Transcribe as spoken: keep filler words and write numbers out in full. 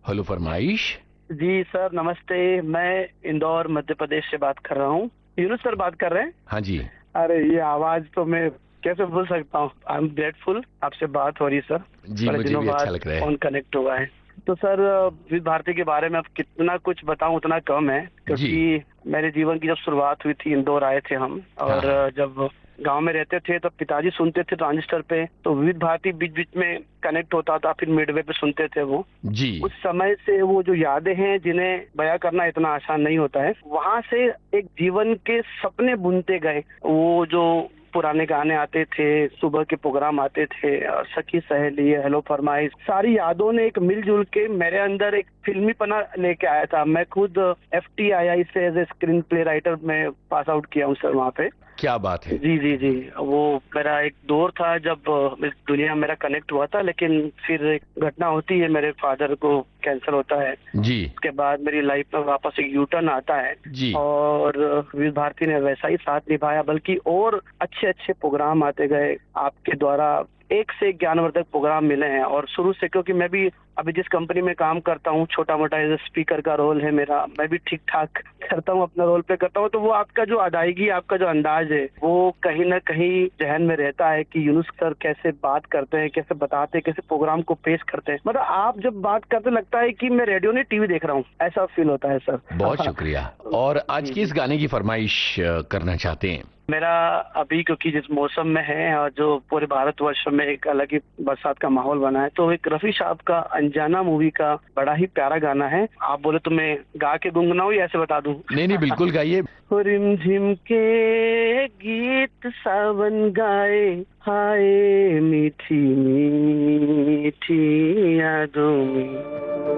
Hello फरमाइश। जी sir नमस्ते। मैं इंदौर मध्य प्रदेश से बात कर रहा हूँ। यूनुस सर बात कर रहे हैं? हाँ जी। अरे ये आवाज तो मैं कैसे भूल सकता हूँ। आई एम ग्रेटफुल, आपसे बात हो रही है सर। जी बड़े मुझे दिनों भी अच्छा बाद लग रहा है। फोन कनेक्ट हुआ है। तो सर विविध भारती के बारे में अब कितना कुछ बताऊं उतना कम है, जी। क्योंकि मेरे जीवन की जब शुरुआत हुई थी इंदौर आए थे हम, हाँ और हाँ। जब गांव में रहते थे तब पिताजी सुनते थे ट्रांजिस्टर पे, तो विविध भारती बीच बीच में कनेक्ट होता था, फिर मिडवे पे सुनते थे वो। जी। उस समय से वो जो यादें हैं जिन्हें बयां करना इतना आसान नहीं होता है, वहां से एक जीवन के सपने बुनते गए। वो जो पुराने गाने आते थे, सुबह के प्रोग्राम आते थे, और सखी सहेली, हेलो फरमाइश, सारी यादों ने एक मिलजुल के मेरे अंदर एक फिल्मी पना लेके आया था। मैं खुद एफ टी आई आई से as a screen play writer में पास आउट किया हूँ सर वहाँ पे। क्या बात है। जी जी जी। वो मेरा एक दौर था जब अ, इस दुनिया मेरा कनेक्ट हुआ था, लेकिन फिर एक घटना होती है, मेरे फादर को कैंसर होता है। जी। उसके बाद मेरी लाइफ में वापस एक यू टर्न आता है, जी। और विविध भारती ने वैसा ही साथ निभाया, बल्कि और अच्छे अच्छे प्रोग्राम आते गए आपके द्वारा। एक से एक ज्ञानवर्धक प्रोग्राम मिले हैं, और शुरू से, क्योंकि मैं भी अभी जिस कंपनी में काम करता हूँ, छोटा मोटा एज स्पीकर का रोल है मेरा, मैं भी ठीक ठाक करता हूँ, अपना रोल प्ले करता हूँ। तो वो आपका जो अदायगी, आपका जो अंदाज है, वो कहीं ना कहीं जहन में रहता है कि यूनुस सर कैसे बात करते हैं, कैसे बताते हैं, कैसे प्रोग्राम को पेश करते हैं। मतलब आप जब बात करते लगता है कि मैं रेडियो नहीं टीवी देख रहा हूँ, ऐसा फील होता है सर। बहुत शुक्रिया। और आज जी किस जी। गाने की फरमाइश अ, करना चाहते हैं? मेरा अभी, क्योंकि जिस मौसम में है और जो पूरे भारतवर्ष में एक अलग ही बरसात का माहौल बना है, तो एक रफी साहब का अनजाना मूवी का बड़ा ही प्यारा गाना है। आप बोले तो मैं गा के गुनगुनाऊं या ऐसे बता दूं? नहीं नहीं बिल्कुल गाइए। हो रिमझिम के गीत सावन गाए, हाय मीठी मीठी यादों में।